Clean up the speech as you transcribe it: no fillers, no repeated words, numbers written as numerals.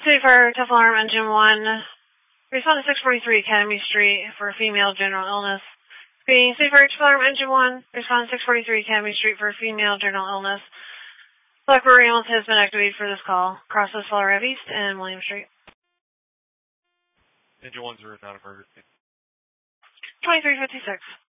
City Fire, Tough Alarm, Engine 1. Respond to 643 Academy Street for a female general illness. Speeding City Fire, Tough Alarm, Engine 1. Respond to 643 Academy Street for a female general illness. Blackbird ambulance has been activated for this call. Crosses Flower Ave East and William Street. Engine 1's not emergency. 2356.